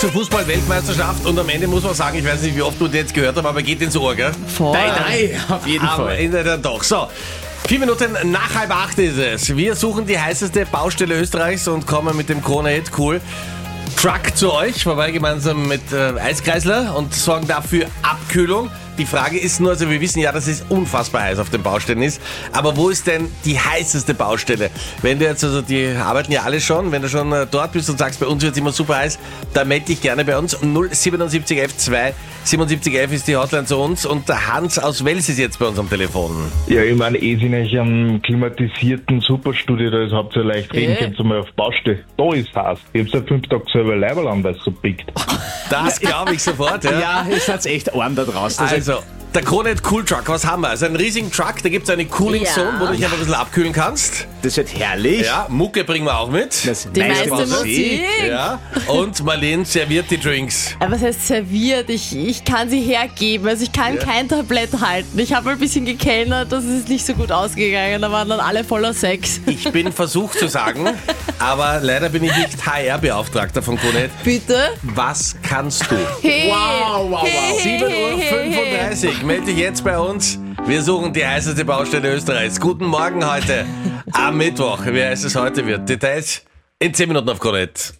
zur Fußball-Weltmeisterschaft und am Ende muss man sagen, ich weiß nicht, wie oft du den jetzt gehört hast, aber geht ins Ohr, gell? Voll. Nein, auf jeden Am Fall. Ende dann doch. So, 4 Minuten nach 7:30 ist es. Wir suchen die heißeste Baustelle Österreichs und kommen mit dem Krone-Hit Cool Truck zu euch, vorbei gemeinsam mit Eiskreisler und sorgen dafür Abkühlung. Die Frage ist nur, also wir wissen ja, dass es unfassbar heiß auf den Baustellen ist, aber wo ist denn die heißeste Baustelle? Wenn du jetzt, also die arbeiten ja alle schon, wenn du schon dort bist und sagst, bei uns wird es immer super heiß, dann melde dich gerne bei uns. 07711 2 7711 ist die Hotline zu uns und der Hans aus Wels ist jetzt bei uns am Telefon. Ja, ich meine, in einem klimatisierten Superstudio, da ist habt ihr leicht reden, könnt ihr mal auf Baustelle. Da ist heiß. Ich hab's ja 5 Tage selber Leiberl an, weil es so pickt. Das glaube ich sofort, ja. Ja, es hat's echt arm da draußen. Also, der Krone-Hit Cool Truck, was haben wir? Also einen riesigen Truck, da gibt es eine Cooling Zone, wo du dich einfach ein bisschen abkühlen kannst. Das wird herrlich. Ja, Mucke bringen wir auch mit. Das Die meiste Musik. Ja, und Marlene serviert die Drinks. Aber was heißt serviert? Ich kann sie hergeben. Also ich kann kein Tablett halten. Ich habe ein bisschen gekellnert, das ist nicht so gut ausgegangen. Da waren dann alle voller Sex. Ich bin versucht zu sagen, aber leider bin ich nicht HR-Beauftragter von Krone-Hit. Bitte? Was kannst du? Hey. Wow. 7:35 Uhr, melde dich jetzt bei uns. Wir suchen die heißeste Baustelle Österreichs. Guten Morgen heute am Mittwoch. Wie heiß es heute wird. Details in 10 Minuten auf Krone-Hit.